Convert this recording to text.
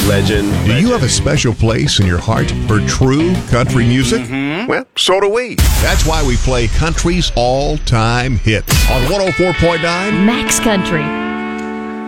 Legend. Do you have a special place in your heart for true country music? Well, so do we. That's why we play country's all-time hits on 104.9 Max Country.